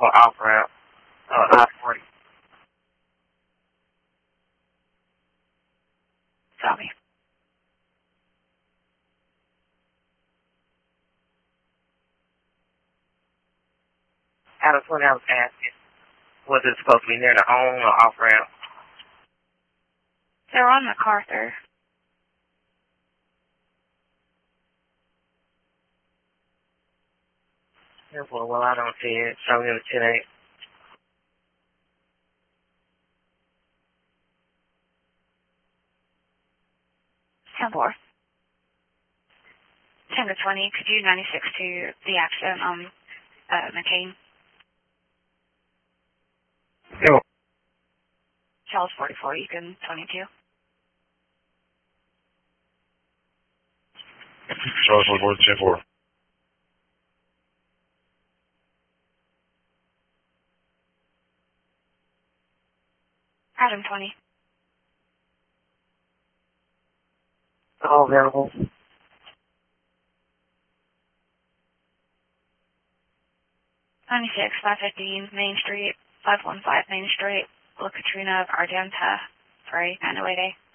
or off ramp. I-40. Copy. Out of 20, I was asking, was it supposed to be near the on or off ramp? They're on MacArthur. Yeah, well, I don't see it. Show me the 10-8. Ten-4. 10 to 20. Could you 96 to the accident on McCain? Yeah. Charles 44. You can 22. Charles 44, 10-4. Adam 20. All available. 96, 515 Main Street, 515 Main Street, La Katrina of Argenta, 908A.